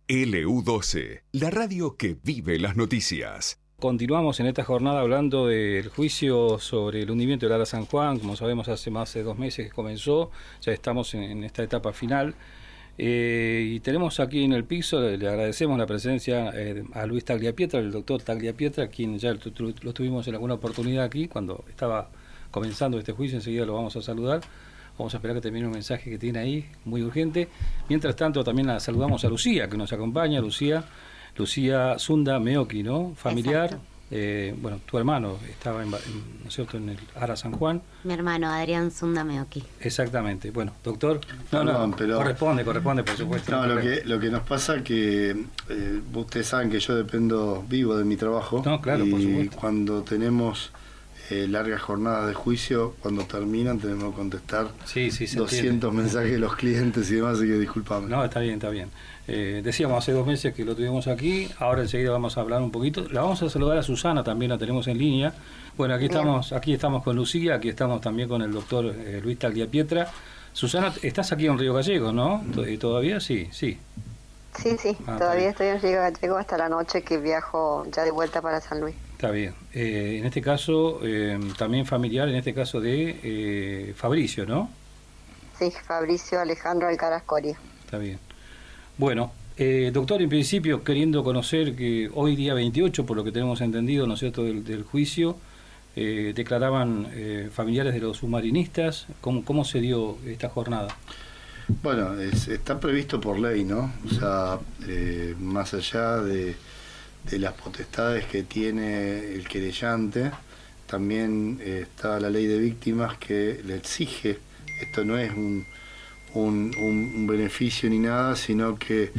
LU12, la radio que vive las noticias. Continuamos en esta jornada hablando del juicio sobre el hundimiento del Ara San Juan. Como sabemos, hace más de 2 meses que comenzó, ya estamos en esta etapa final. Y tenemos aquí en el piso, le agradecemos la presencia a Luis Tagliapietra, el doctor Tagliapietra, quien ya lo tuvimos en alguna oportunidad aquí, cuando estaba comenzando este juicio. Enseguida lo vamos a saludar. Vamos a esperar que termine un mensaje que tiene ahí, muy urgente. Mientras tanto, también la saludamos a Lucía, que nos acompaña. Lucía Zunda Meoqui, ¿no? Familiar. Bueno, tu hermano estaba ¿no es cierto?, en el Ara San Juan. Mi hermano Adrián Zunda Meoqui. Exactamente. Bueno, doctor. Perdón, pero corresponde, por supuesto. No, lo que nos pasa que ustedes saben que yo vivo de mi trabajo. No, claro, y por supuesto. Cuando tenemos largas jornadas de juicio, cuando terminan tenemos que contestar 200 mensajes de los clientes y demás, así que disculpame. No, está bien. Decíamos hace 2 meses que lo tuvimos aquí, ahora enseguida vamos a hablar un poquito. La vamos a saludar a Susana, también la tenemos en línea. Bueno, aquí estamos con Lucía, aquí estamos también con el doctor Luis Tagliapietra. Susana, estás aquí en Río Gallegos, ¿no? ¿Todavía? Sí. Sí, todavía estoy en Río Gallegos hasta la noche, que viajo ya de vuelta para San Luis. Está bien. En este caso, también familiar, en este caso de Fabricio, ¿no? Sí, Fabricio Alejandro Alcaraz Coria. Está bien. Bueno, doctor, en principio, queriendo conocer que hoy día 28, por lo que tenemos entendido, ¿no es cierto?, del juicio, declaraban familiares de los submarinistas. ¿Cómo se dio esta jornada? Bueno, está previsto por ley, ¿no? O sea, más allá de las potestades que tiene el querellante, también está la ley de víctimas que le exige, esto no es un beneficio ni nada, sino que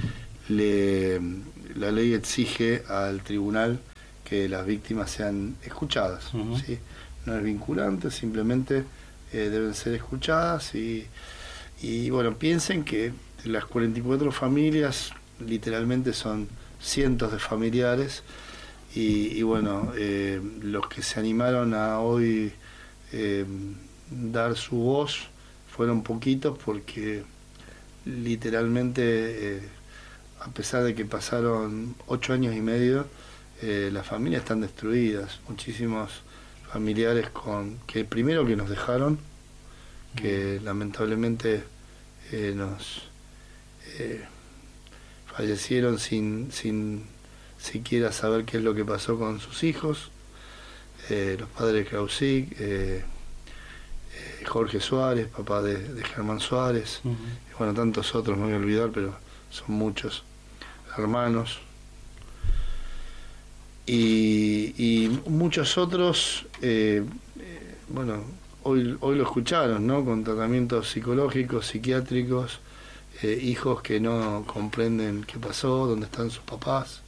la ley exige al tribunal que las víctimas sean escuchadas. Uh-huh. ¿Sí? No es vinculante, simplemente deben ser escuchadas y bueno, piensen que las 44 familias literalmente son cientos de familiares y bueno, los que se animaron a hoy dar su voz fueron poquitos, porque literalmente a pesar de que pasaron 8 años y medio, las familias están destruidas. Muchísimos familiares que primero que nos dejaron, que lamentablemente nos fallecieron sin siquiera saber qué es lo que pasó con sus hijos, los padres de Krausic, Jorge Suárez, papá de Germán Suárez, uh-huh. Y bueno, tantos otros, no voy a olvidar, pero son muchos hermanos. Y muchos otros, bueno, hoy lo escucharon, ¿no?, con tratamientos psicológicos, psiquiátricos, hijos que no comprenden qué pasó, dónde están sus papás,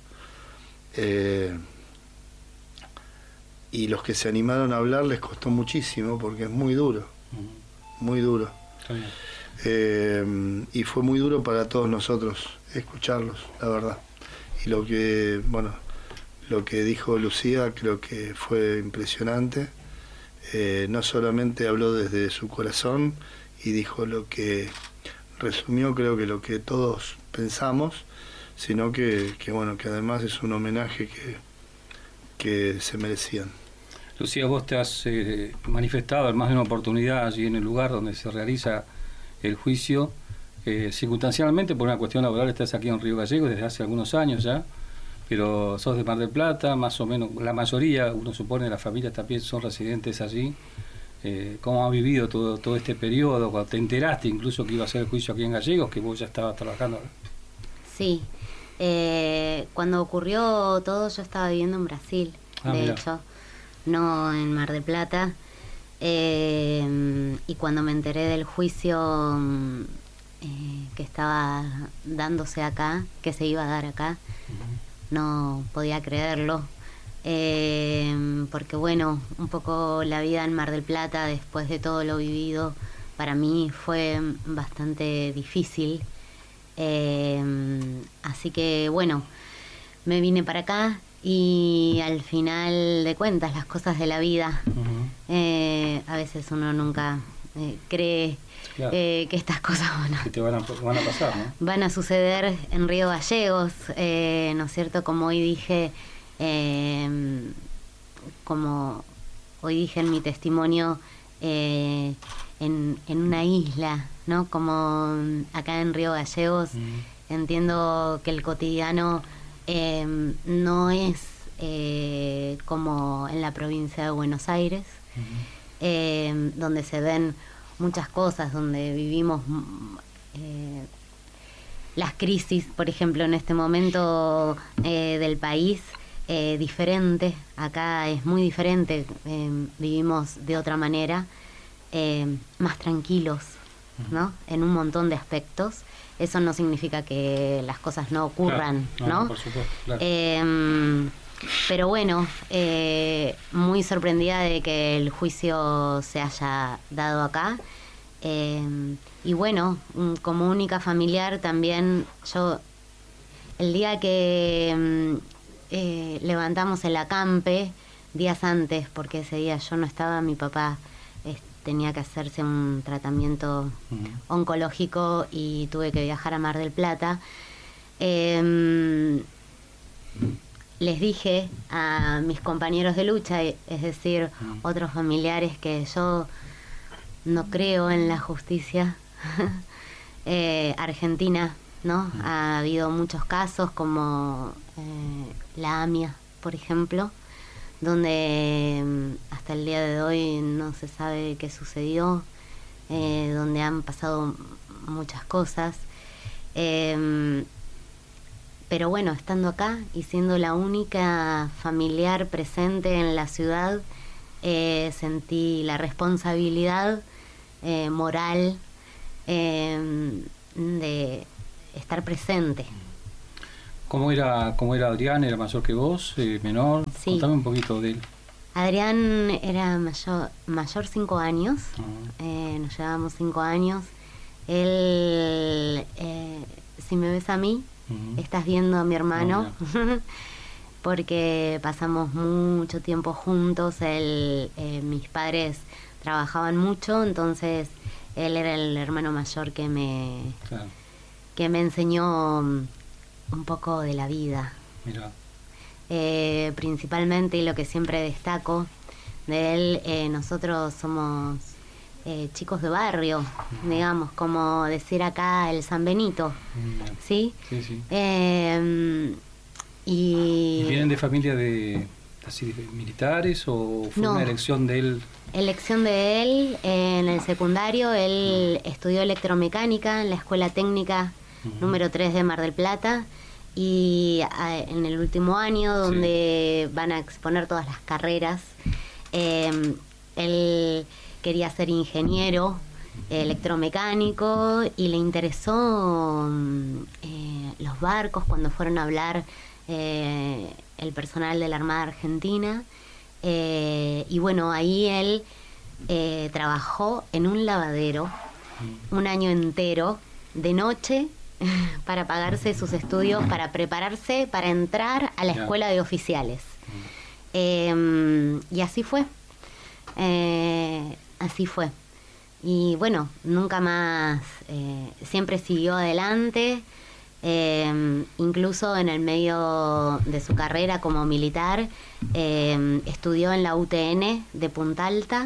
y los que se animaron a hablar les costó muchísimo, porque es muy duro, muy duro. Y fue muy duro para todos nosotros escucharlos, la verdad. Y lo que dijo Lucía creo que fue impresionante. No solamente habló desde su corazón y dijo lo que resumió, creo que lo que todos pensamos, sino que además es un homenaje que se merecían. Lucía, vos te has manifestado en más de una oportunidad allí en el lugar donde se realiza el juicio. Circunstancialmente, por una cuestión laboral, estás aquí en Río Gallegos desde hace algunos años ya, pero sos de Mar del Plata, más o menos, la mayoría, uno supone, de las familias también son residentes allí. ¿Cómo has vivido todo este periodo? Cuando te enteraste incluso que iba a ser el juicio aquí en Gallegos, que vos ya estabas trabajando. Sí, cuando ocurrió todo yo estaba viviendo en Brasil, hecho, no en Mar del Plata, y cuando me enteré del juicio que estaba dándose acá, que se iba a dar acá, no podía creerlo, porque bueno, un poco la vida en Mar del Plata después de todo lo vivido para mí fue bastante difícil, así que bueno, me vine para acá y al final de cuentas las cosas de la vida, a veces uno nunca cree que estas cosas que te van a pasar, ¿no? Van a suceder en Río Gallegos, ¿no es cierto? Como hoy dije en mi testimonio, en una isla, ¿no? Como acá en Río Gallegos, entiendo que el cotidiano no es como en la provincia de Buenos Aires, donde se ven muchas cosas, donde vivimos las crisis, por ejemplo, en este momento del país, diferente. Acá es muy diferente, vivimos de otra manera, más tranquilos, ¿no? En un montón de aspectos. Eso no significa que las cosas no ocurran, claro, ¿no? Por supuesto, claro. Pero bueno, muy sorprendida de que el juicio se haya dado acá. Y bueno, como única familiar también, yo el día que levantamos el acampe, días antes, porque ese día yo no estaba, mi papá tenía que hacerse un tratamiento oncológico y tuve que viajar a Mar del Plata. Les dije a mis compañeros de lucha, es decir, otros familiares, que yo no creo en la justicia argentina, ¿no? Ha habido muchos casos como la AMIA, por ejemplo, donde hasta el día de hoy no se sabe qué sucedió, donde han pasado muchas cosas. Pero bueno, estando acá y siendo la única familiar presente en la ciudad, sentí la responsabilidad moral de estar presente. ¿Cómo era Adrián? ¿Era mayor que vos? ¿Menor? Sí. Contame un poquito de él. Adrián era mayor 5 años. Nos llevábamos 5 años. Él, si me ves a mí, estás viendo a mi hermano, porque pasamos mucho tiempo juntos. Mis padres trabajaban mucho, entonces él era el hermano mayor que me enseñó un poco de la vida. Mirá. Principalmente, y lo que siempre destaco de él, nosotros somos chicos de barrio, digamos, como decir acá el San Benito, ¿sí? Sí, sí. ¿Y vienen de familia de militares o fue una elección de él? Elección de él. En el secundario él estudió electromecánica en la Escuela Técnica número 3 de Mar del Plata, y en el último año, donde van a exponer todas las carreras, él quería ser ingeniero electromecánico y le interesó los barcos cuando fueron a hablar el personal de la Armada Argentina, y bueno, ahí él trabajó en un lavadero un año entero, de noche, para pagarse sus estudios, para prepararse para entrar a la escuela de oficiales. Y así fue. Así fue. Y bueno, nunca más, siempre siguió adelante, incluso en el medio de su carrera como militar, estudió en la UTN de Punta Alta,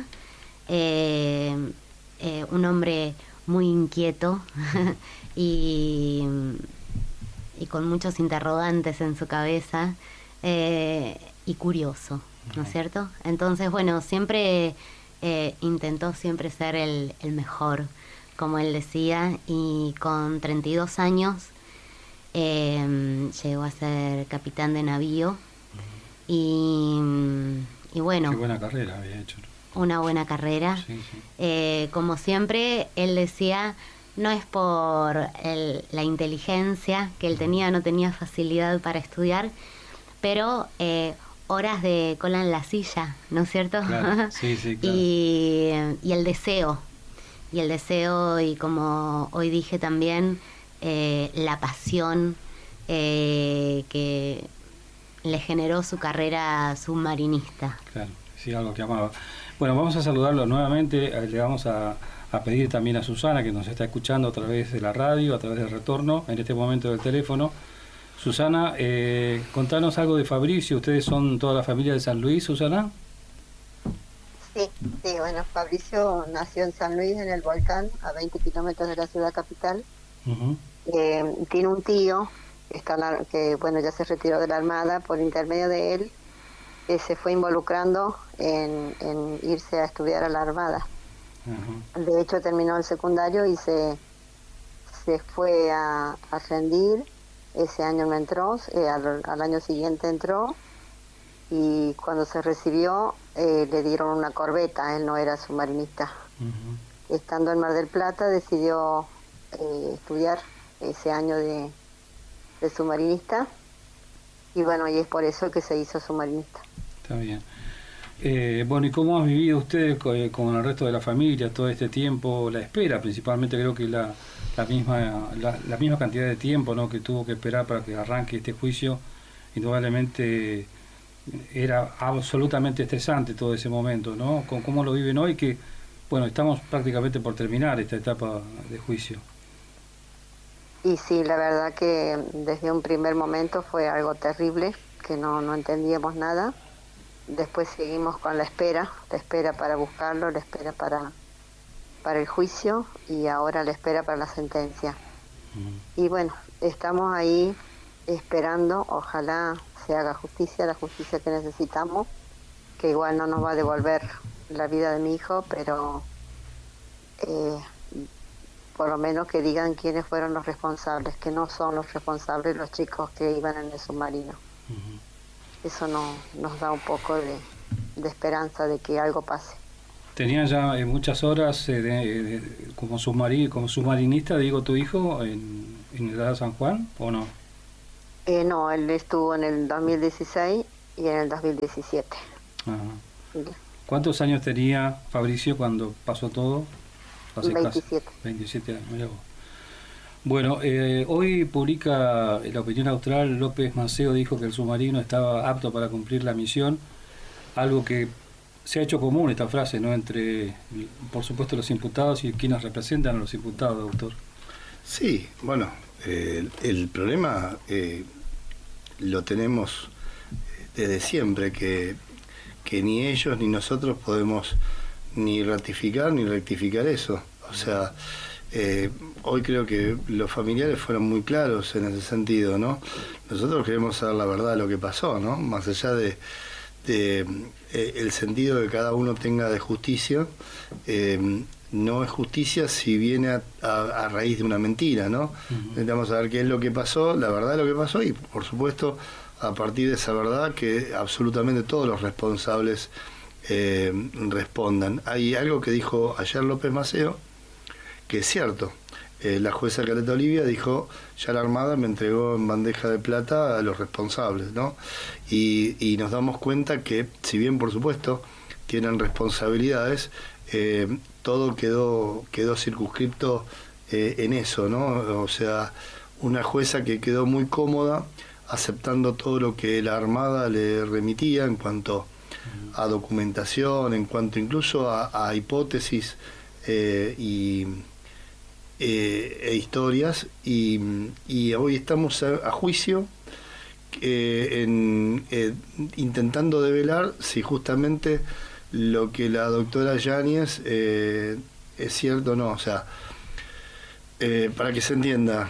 un hombre muy inquieto y con muchos interrogantes en su cabeza, y curioso, ¿no es cierto? Entonces, bueno, siempre intentó siempre ser el mejor, como él decía, y con 32 años llegó a ser capitán de navío, y bueno... Qué buena carrera había hecho. Una buena carrera. Sí, sí. Como siempre, él decía, no es por la inteligencia que él tenía, no tenía facilidad para estudiar, pero horas de cola en la silla, ¿no es cierto? Claro. Sí, sí, claro. Y el deseo, y como hoy dije también, la pasión que le generó su carrera submarinista. Claro, sí, algo que amaba. Bueno, vamos a saludarlo nuevamente, le vamos a a pedir también a Susana, que nos está escuchando a través de la radio, a través del retorno, en este momento del teléfono. Susana, contanos algo de Fabricio. ¿Ustedes son toda la familia de San Luis, Susana? Sí, bueno, Fabricio nació en San Luis, en el Volcán, a 20 kilómetros de la ciudad capital. Tiene un tío que bueno, ya se retiró de la Armada. Por intermedio de él se fue involucrando en irse a estudiar a la Armada. De hecho, terminó el secundario y se fue a rendir. Ese año no entró, al año siguiente entró, y cuando se recibió le dieron una corbeta. Él no era submarinista. Estando en Mar del Plata decidió estudiar ese año de submarinista, y bueno, y es por eso que se hizo submarinista. Está bien. Bueno, ¿y cómo has vivido usted con el resto de la familia todo este tiempo? La espera, principalmente, creo que la misma cantidad de tiempo, ¿no?, que tuvo que esperar para que arranque este juicio. Indudablemente era absolutamente estresante todo ese momento, ¿no? ¿Cómo lo viven hoy? Que, bueno, estamos prácticamente por terminar esta etapa de juicio. Y sí, la verdad que desde un primer momento fue algo terrible, que no entendíamos nada. Después seguimos con la espera para buscarlo, la espera para el juicio, y ahora la espera para la sentencia. Y bueno, estamos ahí esperando, ojalá se haga justicia, la justicia que necesitamos, que igual no nos va a devolver la vida de mi hijo, pero por lo menos que digan quiénes fueron los responsables, que no son los responsables los chicos que iban en el submarino. Eso nos da un poco de esperanza de que algo pase. ¿Tenía ya muchas horas como submarinista, digo, tu hijo, en el Ara San Juan, o no? No, él estuvo en el 2016 y en el 2017. Ajá. Sí. ¿Cuántos años tenía Fabricio cuando pasó todo? 27 años, mirá vos. Bueno, hoy publica La Opinión Austral. López Maceo dijo que el submarino estaba apto para cumplir la misión, algo que se ha hecho común, esta frase, ¿no?, entre, por supuesto, los imputados y quienes representan a los imputados, doctor. Sí, bueno, el problema lo tenemos desde siempre, que ni ellos ni nosotros podemos ni ratificar ni rectificar eso. O sea, hoy creo que los familiares fueron muy claros en ese sentido, ¿no? Nosotros queremos saber la verdad de lo que pasó, ¿no? Más allá de el sentido que cada uno tenga de justicia, no es justicia si viene a raíz de una mentira, ¿no? Necesitamos saber qué es lo que pasó, la verdad de lo que pasó, y por supuesto a partir de esa verdad que absolutamente todos los responsables respondan. Hay algo que dijo ayer López Maceo, que es cierto. La jueza Caleta Olivia dijo: ya la Armada me entregó en bandeja de plata a los responsables, ¿no? Y nos damos cuenta que, si bien por supuesto tienen responsabilidades, todo quedó circunscripto en eso, ¿no? O sea, una jueza que quedó muy cómoda aceptando todo lo que la Armada le remitía en cuanto a documentación, en cuanto incluso a hipótesis e historias, y hoy estamos a juicio intentando develar si justamente lo que la doctora Yáñez es cierto o no. O sea, para que se entienda,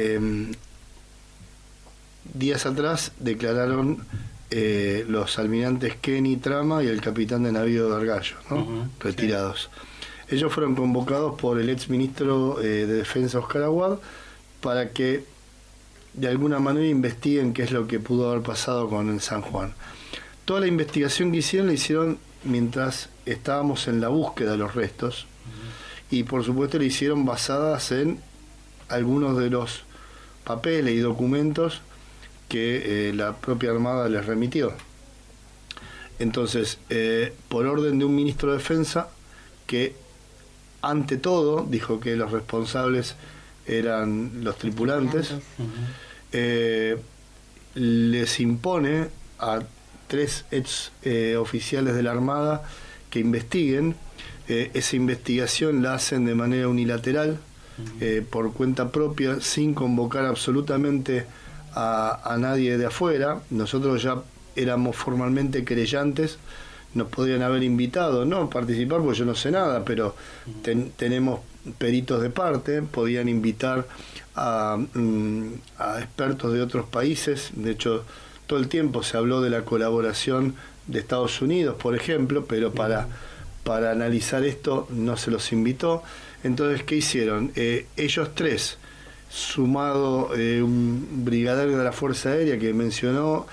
días atrás declararon los almirantes Kenny Trama y el capitán de navío Dargallo, ¿no? Retirados. Sí. Ellos fueron convocados por el ex ministro de Defensa, Oscar Aguad, para que de alguna manera investiguen qué es lo que pudo haber pasado con el San Juan. Toda la investigación que hicieron la hicieron mientras estábamos en la búsqueda de los restos, y por supuesto la hicieron basadas en algunos de los papeles y documentos que la propia Armada les remitió. Entonces, por orden de un ministro de Defensa, que ante todo dijo que los responsables eran los tripulantes, les impone a 3 ex oficiales de la Armada que investiguen esa investigación la hacen de manera unilateral, por cuenta propia, sin convocar absolutamente a nadie de afuera. Nosotros ya éramos formalmente querellantes, nos podrían haber invitado, no a participar porque yo no sé nada, pero tenemos peritos de parte, podían invitar a expertos de otros países. De hecho, todo el tiempo se habló de la colaboración de Estados Unidos, por ejemplo, pero para analizar esto no se los invitó. Entonces, ¿qué hicieron? Ellos tres, sumado un brigadier de la Fuerza Aérea que mencionó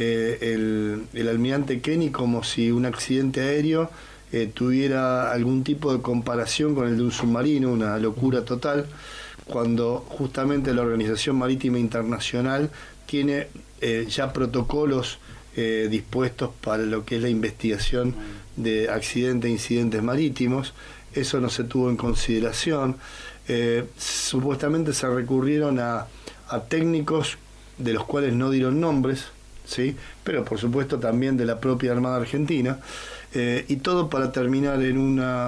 el almirante Kenny, como si un accidente aéreo tuviera algún tipo de comparación con el de un submarino, una locura total, cuando justamente la Organización Marítima Internacional tiene ya protocolos dispuestos para lo que es la investigación de accidentes e incidentes marítimos. Eso no se tuvo en consideración. Supuestamente se recurrieron a técnicos de los cuales no dieron nombres, ¿sí? Pero por supuesto también de la propia Armada Argentina, y todo para terminar en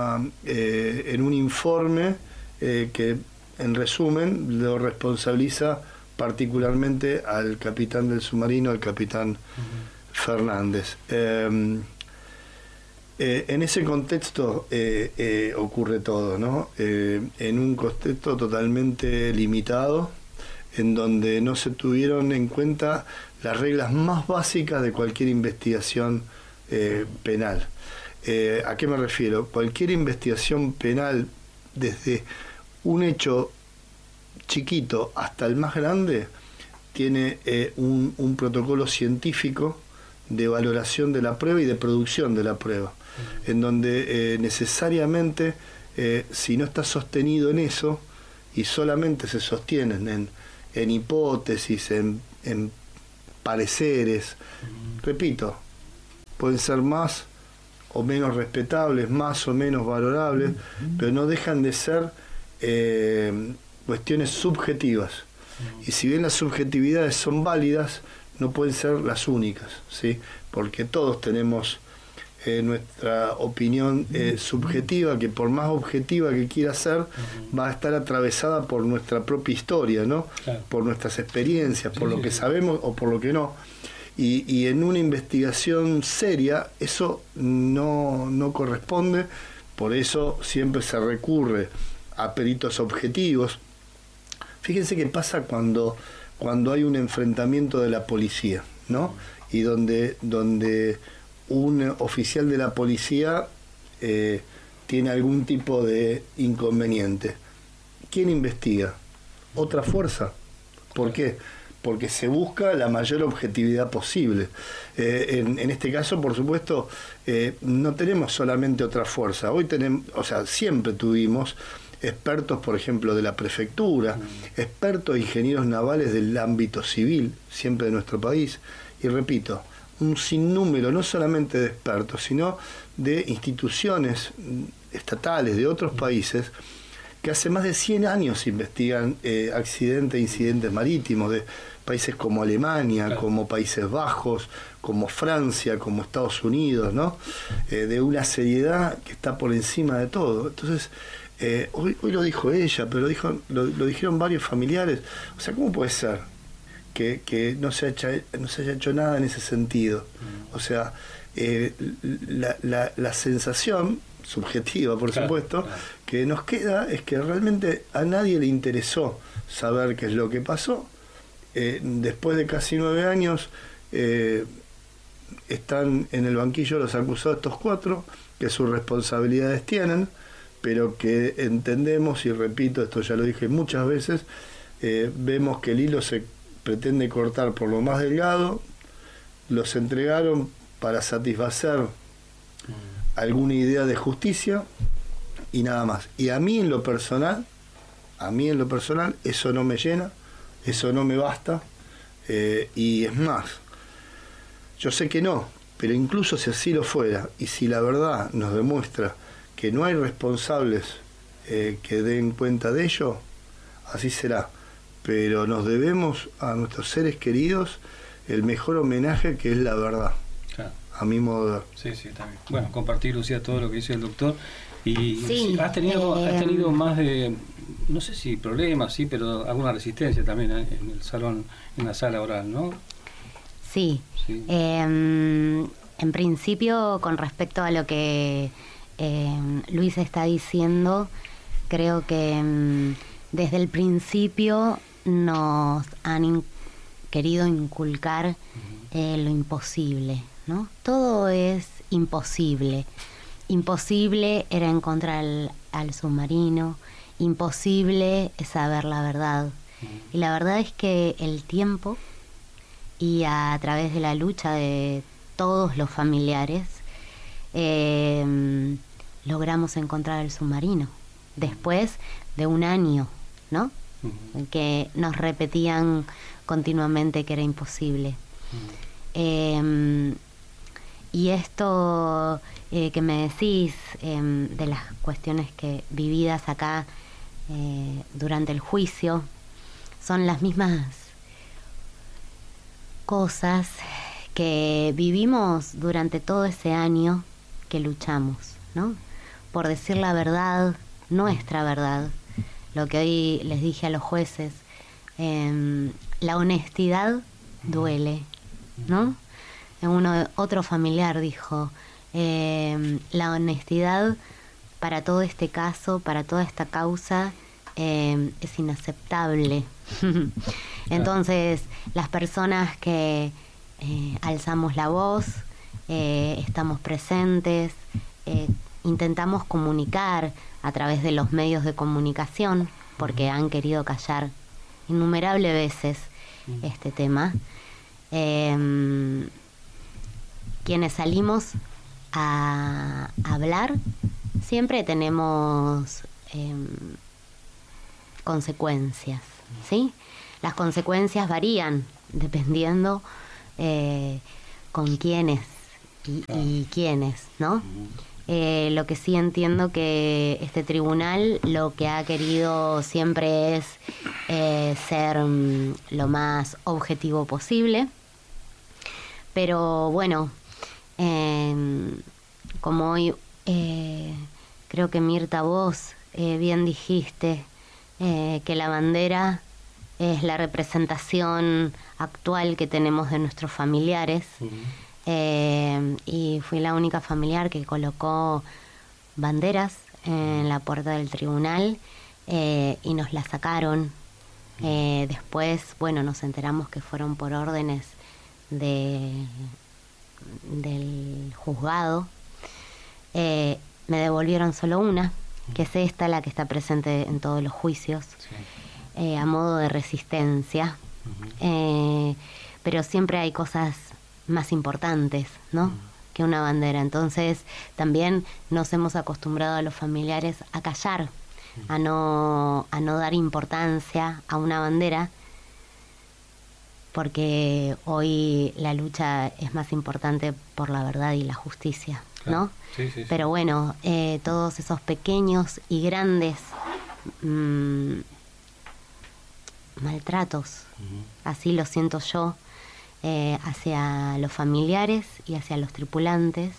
un informe que, en resumen, lo responsabiliza particularmente al capitán del submarino, al capitán Fernández. En ese contexto ocurre todo, ¿no? En un contexto totalmente limitado, en donde no se tuvieron en cuenta las reglas más básicas de cualquier investigación penal. ¿A qué me refiero? Cualquier investigación penal, desde un hecho chiquito hasta el más grande, tiene un protocolo científico de valoración de la prueba y de producción de la prueba, en donde necesariamente, si no está sostenido en eso, y solamente se sostienen en hipótesis, en pareceres, repito, pueden ser más o menos respetables, más o menos valorables, pero no dejan de ser cuestiones subjetivas. Y si bien las subjetividades son válidas, no pueden ser las únicas, ¿sí? Porque todos tenemos nuestra opinión subjetiva, que por más objetiva que quiera ser, va a estar atravesada por nuestra propia historia, ¿no? Claro. Por nuestras experiencias, por lo que sabemos o por lo que no. Y en una investigación seria eso no corresponde. Por eso siempre se recurre a peritos objetivos. Fíjense qué pasa cuando hay un enfrentamiento de la policía, ¿no? Y donde un oficial de la policía tiene algún tipo de inconveniente. ¿Quién investiga? ¿Otra fuerza? ¿Por qué? Porque se busca la mayor objetividad posible. En este caso, por supuesto, no tenemos solamente otra fuerza. Hoy tenemos, siempre tuvimos expertos, por ejemplo, de la prefectura, expertos ingenieros navales del ámbito civil, siempre de nuestro país. Y repito, un sinnúmero, no solamente de expertos, sino de instituciones estatales de otros países que hace más de 100 años investigan accidentes e incidentes marítimos, de países como Alemania, claro, como Países Bajos, como Francia, como Estados Unidos, ¿no? De una seriedad que está por encima de todo. Entonces, hoy lo dijo ella, pero lo dijeron varios familiares. O sea, ¿cómo puede ser que no se haya hecho nada en ese sentido? O sea, la sensación subjetiva, por supuesto, que nos queda es que realmente a nadie le interesó saber qué es lo que pasó. Después de casi 9 años están en el banquillo los acusados, estos 4, que sus responsabilidades tienen, pero que entendemos, y repito, esto ya lo dije muchas veces, vemos que el hilo se pretende cortar por lo más delgado. Los entregaron para satisfacer alguna idea de justicia y nada más. Y a mí en lo personal, eso no me llena, eso no me basta, y es más, yo sé que no, pero incluso si así lo fuera, y si la verdad nos demuestra que no hay responsables que den cuenta de ello, así será. Pero nos debemos a nuestros seres queridos el mejor homenaje, que es la verdad. Claro. A mi modo de ver. Sí, también. Bueno, compartir, Lucía, todo lo que dice el doctor. Y sí, has tenido más de, no sé si problemas, sí, pero alguna resistencia también en el salón, en la sala oral, ¿no? Sí. Sí. En principio, con respecto a lo que Luis está diciendo, creo que desde el principio nos han querido inculcar lo imposible, ¿no? Todo es imposible. Imposible era encontrar al submarino, imposible es saber la verdad. Y la verdad es que el tiempo y a través de la lucha de todos los familiares logramos encontrar el submarino. Después de un año, ¿no? Que nos repetían continuamente que era imposible. Y esto que me decís de las cuestiones que vividas acá durante el juicio son las mismas cosas que vivimos durante todo ese año que luchamos, ¿no? Por decir la verdad, nuestra verdad, lo que hoy les dije a los jueces, la honestidad duele, ¿no? Otro familiar dijo, la honestidad para todo este caso, para toda esta causa, es inaceptable. Entonces, las personas que alzamos la voz, estamos presentes, intentamos comunicar a través de los medios de comunicación, porque han querido callar innumerables veces este tema. Quienes salimos a hablar siempre tenemos consecuencias, ¿sí? Las consecuencias varían dependiendo con quiénes y quiénes, ¿no? Lo que sí entiendo que este tribunal lo que ha querido siempre es ser lo más objetivo posible, pero bueno, como hoy creo que Mirta, vos bien dijiste que la bandera es la representación actual que tenemos de nuestros familiares. Y fui la única familiar que colocó banderas en la puerta del tribunal y nos las sacaron. Después, bueno, nos enteramos que fueron por órdenes del juzgado. Me devolvieron solo una, que es esta, la que está presente en todos los juicios, a modo de resistencia. Pero siempre hay cosas más importantes, ¿no? Que una bandera. Entonces también nos hemos acostumbrado a los familiares a callar, a no dar importancia a una bandera, porque hoy la lucha es más importante por la verdad y la justicia, ¿no? Sí. Pero bueno, todos esos pequeños y grandes maltratos, así lo siento yo, hacia los familiares y hacia los tripulantes.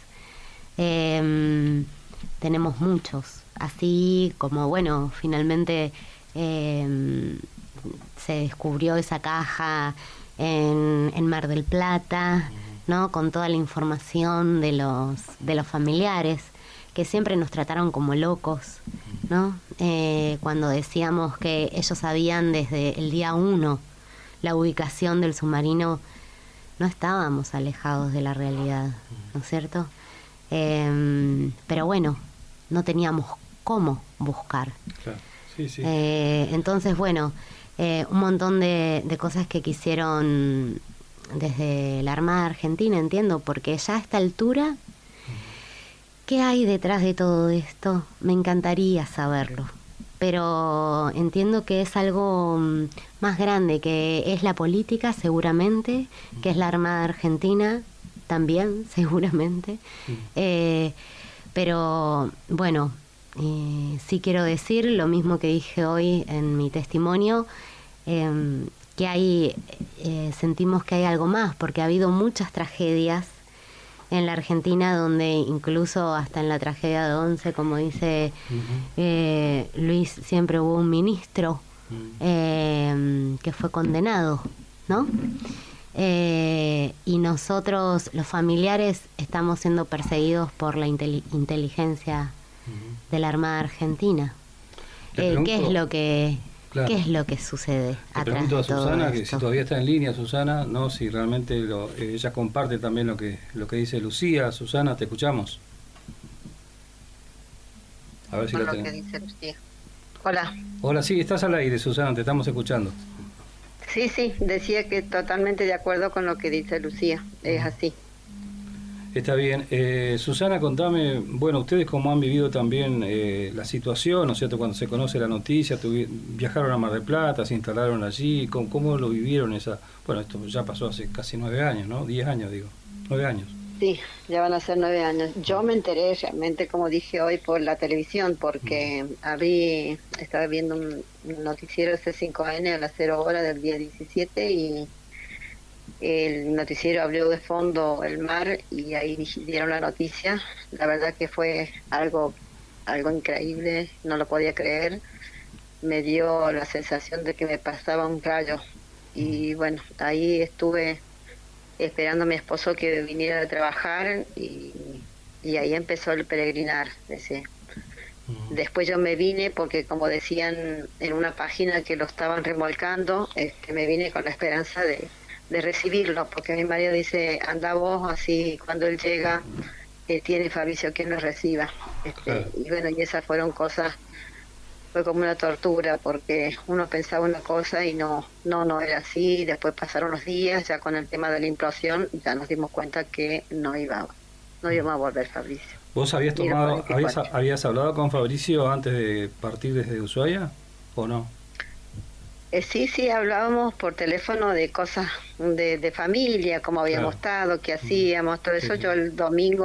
Tenemos muchos, así como, bueno, finalmente se descubrió esa caja en Mar del Plata, ¿no? Con toda la información de los familiares, que siempre nos trataron como locos, ¿no? Cuando decíamos que ellos sabían desde el día 1 la ubicación del submarino, no estábamos alejados de la realidad, ¿no es cierto? Pero bueno, no teníamos cómo buscar. Claro. Sí. Entonces, bueno, un montón de cosas que quisieron desde la Armada Argentina, entiendo, porque ya a esta altura, ¿qué hay detrás de todo esto? Me encantaría saberlo, pero entiendo que es algo más grande, que es la política seguramente, que es la Armada Argentina también seguramente, pero bueno, sí quiero decir lo mismo que dije hoy en mi testimonio, que hay sentimos que hay algo más, porque ha habido muchas tragedias en la Argentina, donde incluso hasta en la tragedia de Once, como dice Luis, siempre hubo un ministro que fue condenado, ¿no? Y nosotros, los familiares, estamos siendo perseguidos por la inteligencia de la Armada Argentina. ¿Qué es lo que qué es lo que sucede atrás? Le pregunto a Susana, que si esto? todavía está en línea, Susana, no, si realmente ella comparte también lo que dice Lucía. Susana, te escuchamos. A ver si Con la lo que tenemos. dice Lucía. Hola. Hola, sí, estás al aire, Susana, te estamos escuchando. Sí, decía que totalmente de acuerdo con lo que dice Lucía, es así. Está bien. Susana, contame, bueno, ustedes cómo han vivido también la situación, ¿no es cierto? Cuando se conoce la noticia, viajaron a Mar del Plata, se instalaron allí, ¿cómo lo vivieron esa? Bueno, esto ya pasó hace casi 9 años, ¿no? 10 años, digo. 9 años. Sí, ya van a ser 9 años. Yo me enteré realmente, como dije hoy, por la televisión, porque estaba viendo un noticiero C5N a las 0 horas del día 17 y el noticiero abrió de fondo el mar y ahí dieron la noticia. La verdad que fue algo increíble, no lo podía creer. Me dio la sensación de que me pasaba un rayo. Y bueno, ahí estuve esperando a mi esposo que viniera a trabajar y ahí empezó el peregrinar. Después yo me vine porque, como decían en una página que lo estaban remolcando, me vine con la esperanza de recibirlo, porque mi marido dice, anda vos, así cuando él llega tiene Fabricio quien lo reciba. Claro. Y bueno, y esas fueron cosas, fue como una tortura, porque uno pensaba una cosa y no era así. Después pasaron los días, ya con el tema de la implosión, ya nos dimos cuenta que no íbamos a volver, Fabricio. ¿Vos habías habías hablado con Fabricio antes de partir desde Ushuaia o no? Sí, hablábamos por teléfono de cosas de familia, cómo habíamos estado, qué hacíamos, todo eso. Yo el domingo